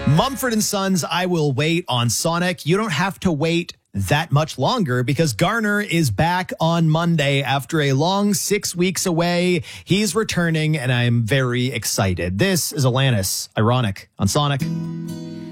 Mumford & Sons, I Will Wait on Sonic. You don't have to wait that much longer because Garner is back on Monday after a long 6 weeks away. He's returning and I'm very excited. This is Alanis, Ironic on Sonic.